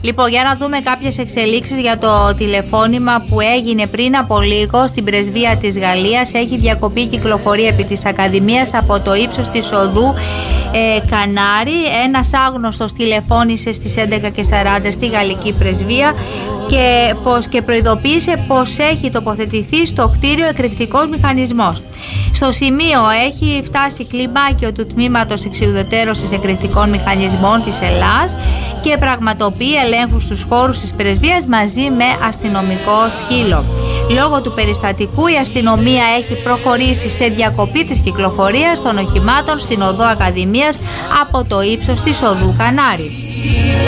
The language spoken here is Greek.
Λοιπόν, για να δούμε κάποιες εξελίξεις για το τηλεφώνημα που έγινε πριν από λίγο στην πρεσβεία της Γαλλίας. Έχει διακοπεί η κυκλοφορία επί της Ακαδημίας από το ύψος της οδού Κανάρι. Ένας άγνωστος τηλεφώνησε στις 11:40 στη γαλλική πρεσβεία και προειδοποίησε πως έχει τοποθετηθεί στο κτίριο εκρηκτικός μηχανισμός. Στο σημείο έχει φτάσει κλιμάκιο του τμήματος εξουδετερώσης εκρηκτικών μηχανισμών της Ελλάς και πραγματοποιεί ελέγχους στους χώρους της πρεσβείας μαζί με αστυνομικό σκύλο. Λόγω του περιστατικού η αστυνομία έχει προχωρήσει σε διακοπή της κυκλοφορίας των οχημάτων στην οδό Ακαδημίας από το ύψος της οδού Κανάρι.